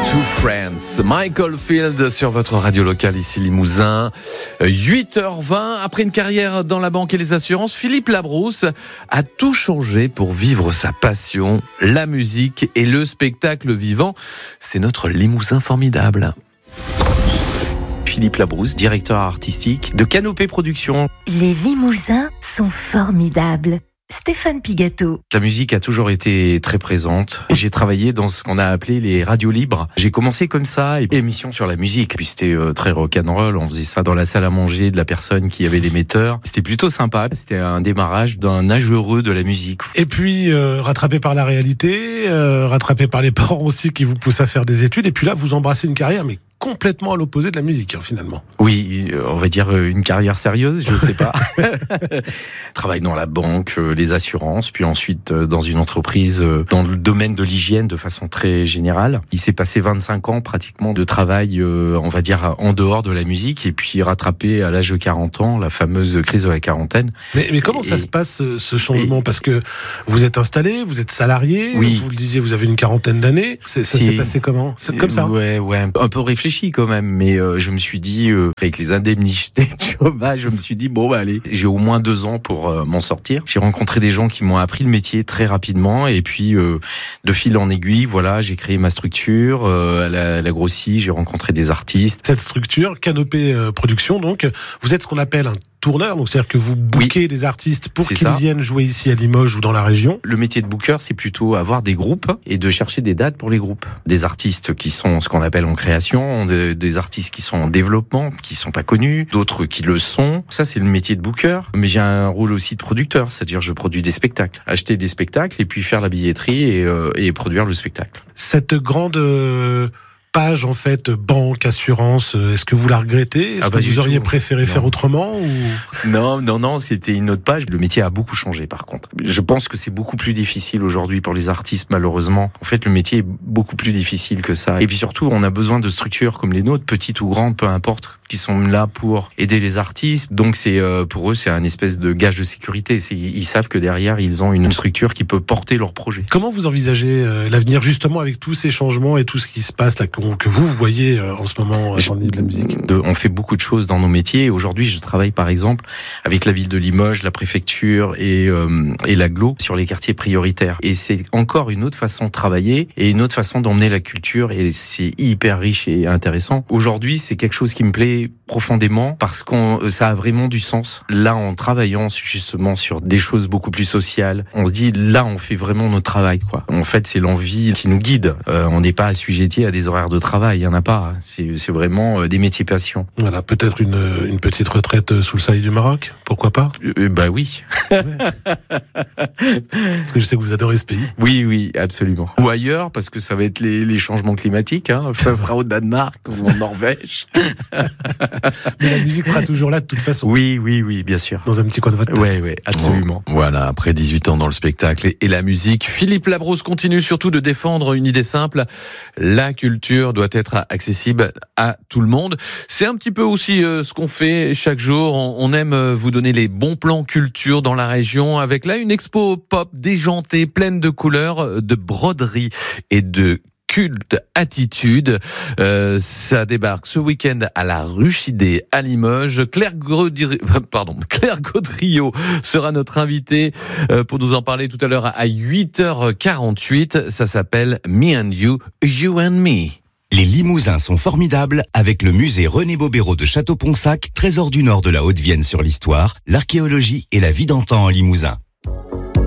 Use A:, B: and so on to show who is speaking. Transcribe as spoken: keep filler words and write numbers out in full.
A: Two Friends, Michael Field sur votre radio locale ici Limousin. huit heures vingt, après une carrière dans la banque et les assurances, Philippe Labrousse a tout changé pour vivre sa passion, la musique et le spectacle vivant. C'est notre Limousin formidable.
B: Philippe Labrousse, directeur artistique de Canopée Productions.
C: Les Limousins sont formidables. Stéphane Pigato.
B: La musique a toujours été très présente. J'ai travaillé dans ce qu'on a appelé les radios libres. J'ai commencé comme ça, et émission sur la musique. Puis c'était euh, très rock'n'roll. On faisait ça dans la salle à manger de la personne qui avait l'émetteur. C'était plutôt sympa. C'était un démarrage d'un âge heureux de la musique.
D: Et puis, euh, rattrapé par la réalité, euh, rattrapé par les parents aussi qui vous poussent à faire des études. Et puis là, vous embrassez une carrière, mais complètement à l'opposé de la musique, hein, finalement.
B: Oui, on va dire une carrière sérieuse, je sais pas. Travaille dans la banque, les assurances, puis ensuite dans une entreprise dans le domaine de l'hygiène de façon très générale. Il s'est passé vingt-cinq ans pratiquement de travail, on va dire, en dehors de la musique, et puis rattrapé à l'âge de quarante ans, la fameuse crise de la quarantaine.
D: Mais, mais comment et, ça se passe, ce changement et, Parce que vous êtes installé, vous êtes salarié, oui. Vous le disiez, vous avez une quarantaine d'années. C'est, ça s'est passé comment ? C'est comme ça ?
B: Ouais, ouais, un peu réfléchi quand même, mais euh, je me suis dit, euh, avec les indemnités de chômage, je me suis dit, bon bah allez, j'ai au moins deux ans pour euh, m'en sortir. J'ai rencontré des gens qui m'ont appris le métier très rapidement, et puis euh, de fil en aiguille, voilà, j'ai créé ma structure, euh, elle, a, elle a grossi, j'ai rencontré des artistes.
D: Cette structure, Canopée euh, Productions, donc, vous êtes ce qu'on appelle un tourneur, donc c'est-à-dire que vous bookez oui, des artistes pour qu'ils ça. viennent jouer ici à Limoges ou dans la région.
B: Le métier de booker, c'est plutôt avoir des groupes et de chercher des dates pour les groupes. Des artistes qui sont ce qu'on appelle en création, des, des artistes qui sont en développement, qui sont pas connus, d'autres qui le sont. Ça, c'est le métier de booker. Mais j'ai un rôle aussi de producteur, c'est-à-dire je produis des spectacles, acheter des spectacles et puis faire la billetterie et, euh, et produire le spectacle.
D: Cette grande euh... page en fait banque, assurance, est-ce que vous la regrettez ? Est-ce ah bah que vous auriez tout. préféré non. faire autrement ou...
B: Non, non, non, c'était une autre page. Le métier a beaucoup changé par contre. Je pense que c'est beaucoup plus difficile aujourd'hui pour les artistes malheureusement. En fait, le métier est beaucoup plus difficile que ça. Et puis surtout, on a besoin de structures comme les nôtres, petites ou grandes, peu importe, qui sont là pour aider les artistes. Donc c'est euh, pour eux, c'est un espèce de gage de sécurité. C'est, ils savent que derrière, ils ont une structure qui peut porter leur projet.
D: Comment vous envisagez euh, l'avenir justement avec tous ces changements et tout ce qui se passe là que vous, vous voyez euh, en ce moment euh, dans le milieu de la musique?
B: de, On fait beaucoup de choses dans nos métiers. Aujourd'hui, je travaille par exemple avec la ville de Limoges, la préfecture et, euh, et l'agglo sur les quartiers prioritaires. Et c'est encore une autre façon de travailler et une autre façon d'emmener la culture, et c'est hyper riche et intéressant. Aujourd'hui, c'est quelque chose qui me plaît profondément parce que ça a vraiment du sens. Là, en travaillant justement sur des choses beaucoup plus sociales, on se dit là, on fait vraiment notre travail, quoi. En fait, c'est l'envie qui nous guide. Euh, on n'est pas assujetti à des horaires de travail, il y en a pas. C'est, c'est vraiment des métiers passion.
D: Voilà, peut-être une, une petite retraite sous le soleil du Maroc, pourquoi pas ?
B: euh, Bah oui.
D: Ouais. Parce que je sais que vous adorez ce pays.
B: Oui, oui, absolument. Ou ailleurs, parce que ça va être les, les changements climatiques. Hein. Ça sera au Danemark ou en Norvège.
D: Mais la musique sera toujours là de toute façon.
B: Oui, oui, oui, bien sûr.
D: Dans un petit coin de votre tête.
B: Oui, oui, absolument.
A: Bon, voilà, après dix-huit ans dans le spectacle et, et la musique, Philippe Labrousse continue surtout de défendre une idée simple. La culture doit être accessible à tout le monde. C'est un petit peu aussi euh, ce qu'on fait chaque jour. On, on aime euh, vous donner les bons plans culture dans la région avec là une expo pop déjantée, pleine de couleurs, de broderie et de culte attitude. Euh, ça débarque ce week-end à la Ruchidée à Limoges. Claire Gaudrio, pardon, Claire Gaudrio sera notre invitée euh, pour nous en parler tout à l'heure à huit heures quarante-huit. Ça s'appelle Me and You, You and Me.
E: Les Limousins sont formidables avec le musée René Bobéro de Château-Ponsac, trésor du nord de la Haute-Vienne sur l'histoire, l'archéologie et la vie d'antan en Limousin.